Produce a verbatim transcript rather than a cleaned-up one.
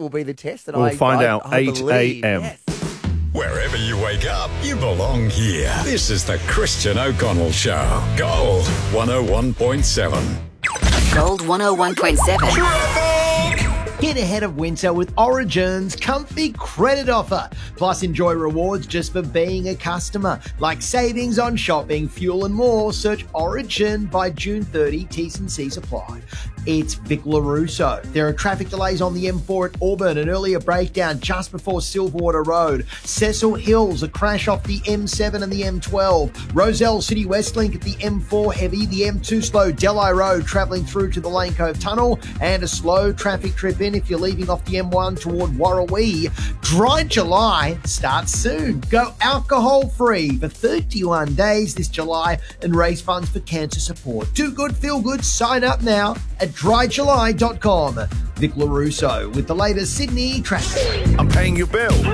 will be the test. And We'll I, find I, out I eight believe, a.m. Yes. Wherever you wake up, you belong here. This is the Christian O'Connell Show. Gold one oh one point seven. Gold one oh one point seven. Get ahead of winter with Origin's comfy credit offer. Plus, enjoy rewards just for being a customer, like savings on shopping, fuel and more. Search Origin by June thirtieth. T's and C's apply. It's Vic LaRusso. There are traffic delays on the M four at Auburn, an earlier breakdown just before Silverwater Road. Cecil Hills, a crash off the M seven and the M twelve. Roselle City Westlink at the M four heavy, the M two slow, Delhi Road travelling through to the Lane Cove Tunnel, and a slow traffic trip in if you're leaving off the M one toward Warrawee. Dry July starts soon. Go alcohol free for thirty-one days this July and raise funds for cancer support. Do good, feel good. Sign up now at dry july dot com. Vic LaRusso with the latest Sydney traffic. I'm paying your bill.